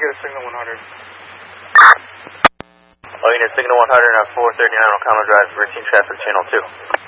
get a signal 100. All units, signal 100 on 439 O'Connell Drive, routine traffic channel 2.